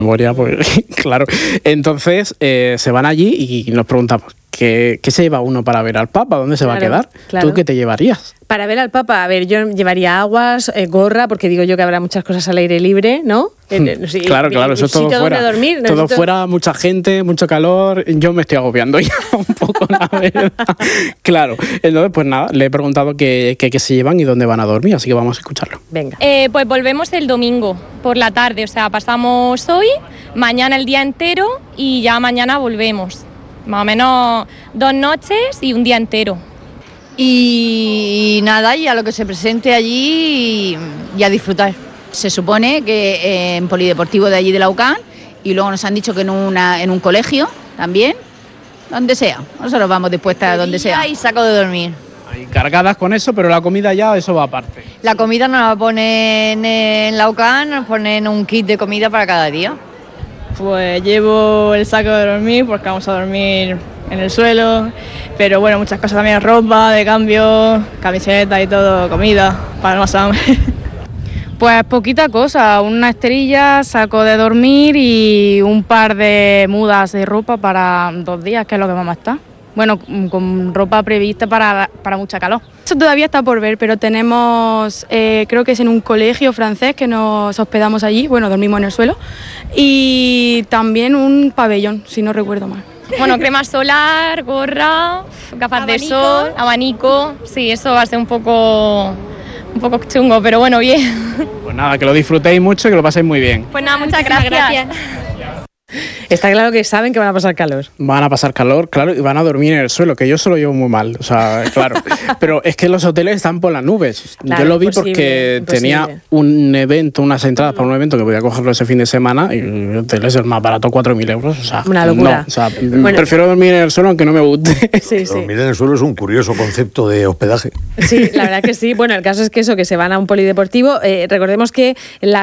memoria, pues claro. Entonces se van allí y nos preguntamos, ¿qué se lleva uno para ver al Papa? ¿Dónde se va a quedar? Claro. ¿Tú qué te llevarías? Para ver al Papa, a ver, yo llevaría aguas, gorra, porque digo yo que habrá muchas cosas al aire libre, ¿no? Sí, claro, eso es todo fuera. Donde dormir, todo fuera, mucha gente, mucho calor. Yo me estoy agobiando ya un poco, la verdad. Claro, entonces pues nada, le he preguntado qué se llevan y dónde van a dormir, así que vamos a escucharlo. Venga. Pues volvemos el domingo por la tarde, o sea, pasamos hoy, mañana el día entero y ya mañana volvemos. Más o menos 2 noches y un día entero. Y nada, y a lo que se presente allí y a disfrutar. Se supone que en polideportivo de allí de la UCAN, y luego nos han dicho que en un colegio también, donde sea. Nosotros vamos dispuestas a donde sea. Y saco de dormir. Ahí cargadas con eso, pero la comida ya, eso va aparte. La comida nos la ponen en la UCAN, nos ponen un kit de comida para cada día. Pues llevo el saco de dormir porque vamos a dormir en el suelo, pero bueno, muchas cosas también, ropa de cambio, camiseta y todo, comida, para no pasar hambre. Pues poquita cosa, una esterilla, saco de dormir y un par de mudas de ropa para 2 días, que es lo que vamos a estar. Bueno, con ropa prevista para mucha calor. Eso todavía está por ver, pero tenemos, creo que es en un colegio francés que nos hospedamos allí, bueno, dormimos en el suelo, y también un pabellón, si no recuerdo mal. Bueno, crema solar, gorra, gafas de sol, abanico, sí, eso va a ser un poco chungo, pero bueno, bien. Pues nada, que lo disfrutéis mucho y que lo paséis muy bien. Pues nada, muchas gracias. Está claro que saben que van a pasar calor. Van a pasar calor, claro, y van a dormir en el suelo, que yo se lo llevo muy mal, o sea, claro. Pero es que los hoteles están por las nubes. Claro, yo lo vi porque tenía un evento, unas entradas para un evento que podía cogerlo ese fin de semana y el hotel es el más barato, 4.000 euros. O sea, una locura. No, o sea, prefiero dormir en el suelo aunque no me guste. Sí. Dormir en el suelo es un curioso concepto de hospedaje. Sí, la verdad que sí. Bueno, el caso es que eso, que se van a un polideportivo. Recordemos que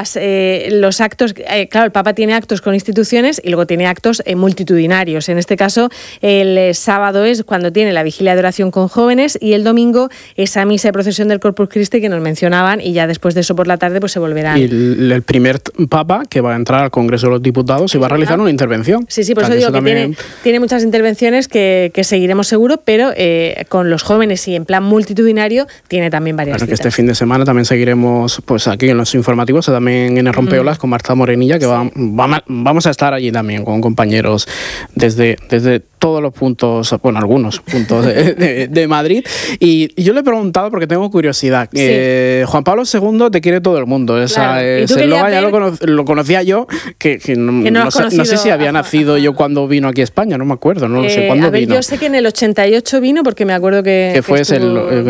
los actos, claro, el Papa tiene actos con instituciones y luego tiene actos multitudinarios. En este caso, el sábado es cuando tiene la vigilia de oración con jóvenes y el domingo esa misa de procesión del Corpus Christi que nos mencionaban, y ya después de eso por la tarde pues se volverán. Y el primer Papa que va a entrar al Congreso de los Diputados y va a realizar una intervención. Sí, por eso digo que también tiene muchas intervenciones que seguiremos seguro, pero con los jóvenes y en plan multitudinario tiene también varias citas. Que este fin de semana también seguiremos pues aquí en los informativos, también en el Rompeolas con Marta Morenilla, que vamos a estar allí también con compañeros desde todos los puntos, bueno, algunos puntos de Madrid. Y yo le he preguntado, porque tengo curiosidad, Juan Pablo II te quiere todo el mundo. Ese eslogan ya lo conocía yo, que no sé si había nacido yo cuando vino aquí a España, no me acuerdo, no sé cuándo vino. Yo sé que en el 88 vino, porque me acuerdo que fue ese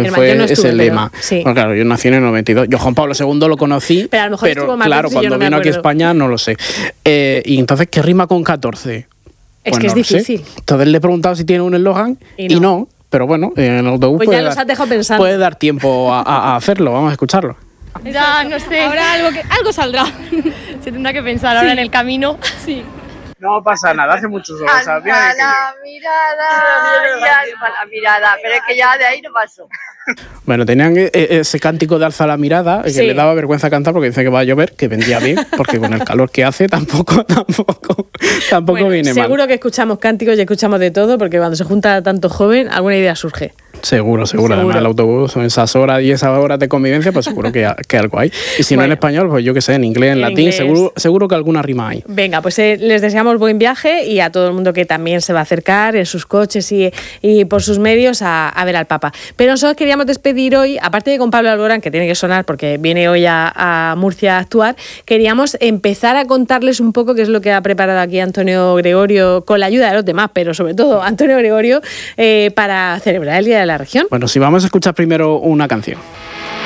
el lema. Sí. Bueno, claro, yo nací en el 92. Yo Juan Pablo II lo conocí, pero a lo mejor claro, cuando vino aquí a España no lo sé. Y entonces, ¿qué rima con 14? Es que es difícil. Entonces le he preguntado si tiene un eslogan y no, pero bueno, en el autobús pues ya los has dejado pensando. Puede dar tiempo a hacerlo, vamos a escucharlo. Ya, no sé, ahora algo saldrá. Se tendrá que pensar ahora en el camino. Sí. No pasa nada, hace muchos años. Alza la mirada, pero es que ya de ahí no pasó. Bueno, tenían ese cántico de alza la mirada, que le daba vergüenza cantar porque dice que va a llover, que vendría bien, porque con el calor que hace tampoco viene mal. Seguro que escuchamos cánticos y escuchamos de todo, porque cuando se junta tanto joven, alguna idea surge. Seguro. Además, el autobús, en esas horas y esas horas de convivencia, pues seguro que algo hay. Y si no en español, pues yo qué sé, en inglés, en latín, seguro que alguna rima hay. Venga, pues les deseamos buen viaje y a todo el mundo que también se va a acercar en sus coches y por sus medios a ver al Papa. Pero nosotros queríamos despedir hoy, aparte de con Pablo Alborán, que tiene que sonar porque viene hoy a Murcia a actuar, queríamos empezar a contarles un poco qué es lo que ha preparado aquí Antonio Gregorio, con la ayuda de los demás, pero sobre todo Antonio Gregorio, para celebrar el Día de la Región. Bueno, si vamos a escuchar primero una canción.